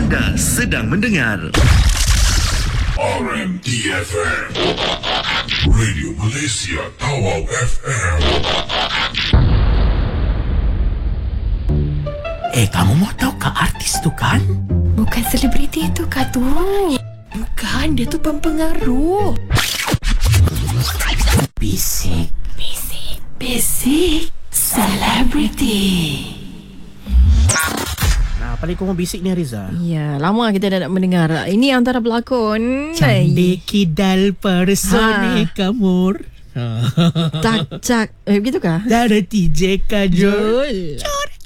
Anda sedang mendengar RMDFM Radio Malaysia Tawau FM. Kamu mau tahu ke artis tu kan? Bukan selebriti tu Kak tu. Bukan, dia tu pempengaruh. Bisik selebriti. Paling kau bisik ni Riza. Ya, lama kita dah nak mendengar. Ini antara pelakon Cantik kidal persone kamur. Cak begitukah? Dari TJ Kajol.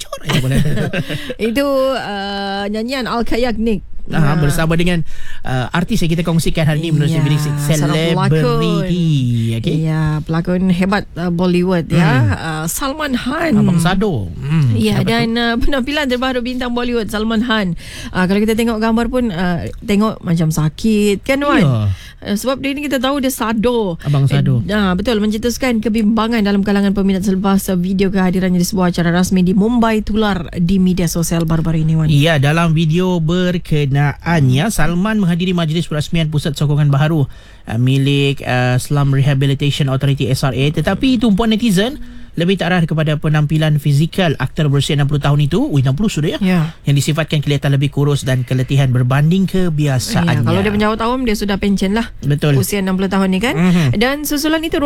Itu nyanyian Al-Kayaknik. Bersama dengan artis yang kita kongsikan hari ini menerusi bilik selebriti. Ya, pelakon hebat Bollywood Salman Khan. Abang Sado. Dan penampilan terbaru bintang Bollywood Salman Khan. Kalau kita tengok gambar pun tengok macam sakit kan Wan. Sebab dia ni kita tahu dia Sado. Abang Sado. Betul, mencetuskan kebimbangan dalam kalangan peminat selepas video kehadirannya di sebuah acara rasmi di Mumbai tular di media sosial baru-baru ini Wan. Ya, dalam video berkenaannya Salman menghadiri majlis perasmian Pusat Sokongan Baharu milik Slum Rehabilitation Authority SRA, tetapi tumpuan netizen lebih terarah kepada penampilan fizikal aktor berusia 60 tahun itu. 60 sudah ya. Yang disifatkan kelihatan lebih kurus dan keletihan berbanding kebiasaannya. Kalau dia penjawat awam, dia sudah pencen lah. Betul. Usia 60 tahun ni kan. Dan susulan itu